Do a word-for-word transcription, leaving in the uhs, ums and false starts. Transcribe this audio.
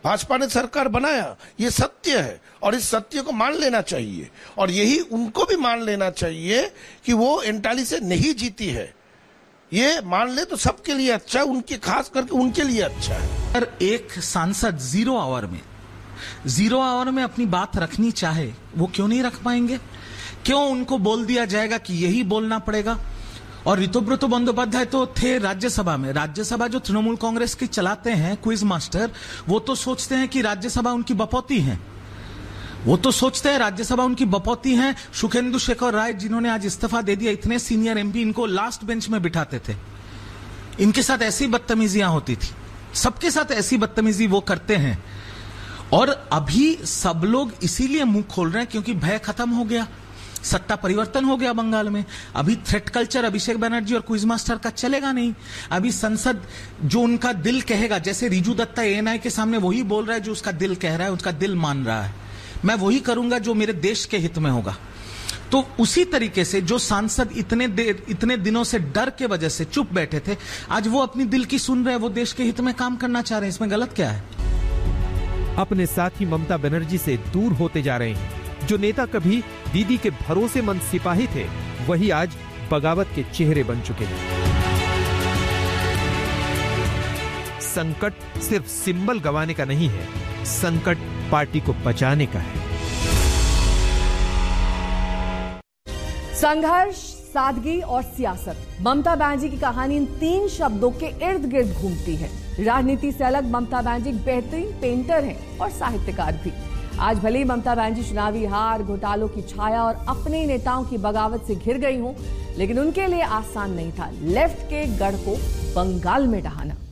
भाजपा ने सरकार बनाया, ये सत्य है और इस सत्य को मान लेना चाहिए और यही उनको भी मान लेना चाहिए कि वो एंटाली से नहीं जीती है। ये मान ले तो सबके लिए अच्छा है, उनके खास करके उनके लिए अच्छा है। अगर एक सांसद जीरो आवर में जीरो आवर में अपनी बात रखनी चाहे, वो क्यों नहीं रख पाएंगे? क्यों उनको बोल दिया जाएगा कि यही बोलना पड़ेगा? और ऋतुव्रत बंदोपाध्याय तो थे राज्यसभा में। राज्यसभा जो तृणमूल कांग्रेस की चलाते हैं क्विज मास्टर, वो तो सोचते हैं कि राज्यसभा उनकी बपौती है। वो तो सोचते हैं राज्यसभा उनकी बपौती है। सुखेंदु शेखर राय जिन्होंने आज इस्तीफा दे दिया, इतने सीनियर एमपी, इनको लास्ट बेंच में बिठाते थे। इनके साथ ऐसी बदतमीजियां होती थी, सबके साथ ऐसी बदतमीजी वो करते हैं। और अभी सब लोग इसीलिए मुंह खोल रहे हैं क्योंकि भय खत्म हो गया, सत्ता परिवर्तन हो गया बंगाल में। अभी थ्रेट कल्चर अभिषेक बनर्जी और क्विज मास्टर का चलेगा नहीं। अभी संसद जो उनका दिल कहेगा, जैसे रिजू दत्ता एएनआई के सामने वही बोल रहा है जो उसका दिल कह रहा है, उसका दिल मान रहा है, मैं वही करूंगा जो मेरे देश के हित में होगा। तो उसी तरीके से जो सांसद इतने देर इतने दिनों से डर के वजह से चुप बैठे थे, आज वो अपनी दिल की सुन रहे हैं, वो देश के हित में काम करना चाह रहे हैं। इसमें गलत क्या है? अपने साथी ममता बनर्जी से दूर होते जा रहे हैं। जो नेता कभी दीदी के भरोसेमंद सिपाही थे, वही आज बगावत के चेहरे बन चुके हैं। संकट सिर्फ सिंबल गंवाने का नहीं है, संकट पार्टी को बचाने का है। संघर्ष, सादगी और सियासत, ममता बनर्जी की कहानी इन तीन शब्दों के इर्द गिर्द घूमती है। राजनीति से अलग ममता बनर्जी बेहतरीन पेंटर हैं और साहित्यकार भी। आज भले ही ममता बनर्जी चुनावी हार, घोटालों की छाया और अपने नेताओं की बगावत से घिर गई हूं, लेकिन उनके लिए आसान नहीं था लेफ्ट के गढ़ को बंगाल में ढहाना।